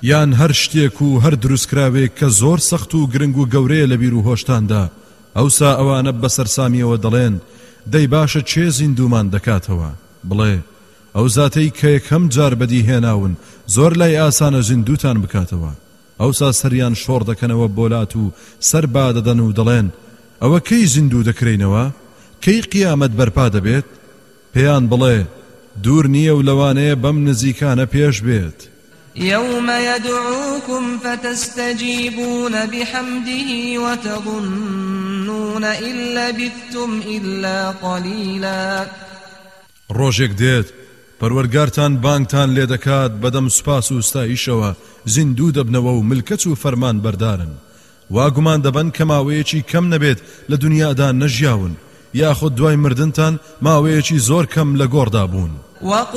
یان هەر شتێک و هەر دروستکراوێک کە زۆر سەخت و گرنگ و گەورەیە لە بیر و هۆشتاندا ئەوسا ئەوانە بەسەرسامیەوە دەڵێن دەی باشە چێ زیندومان دەکاتەوە بڵێ ئەو زاتەی کە یەکەم جار بەدی هێناون زۆر لای ئاسانە زیندوتان بکاتەوە ئەوسا سەریان شۆڕ دەکەنەوە بۆلات و سەر بادەدەن و دەڵێن ئەوە کەی زیندوو دەکرێنەوە کەی قیامەت بەرپا دەبێت پێیان بڵێ دوور نییە و لەوانەیە بەم نزیکانە پێش بێت يوم يدعوكم فتستجيبون بحمده وتظنون إن لبثتم إلا قليلا ڕۆژێک دێت پەروەرگارتان بانگتان لێ دەکات بەدەم سوپاس و ستایشەوە زیندوو دەبنەوە و ملکەت و فەرمان بەردارن واگومان دەبن کە ماوەیەکی کەم نەبێت لە دنیادا نەژیاون یاخود دوای مردنتان ماوەیەکی زۆر کەم لە گۆڕدا بوون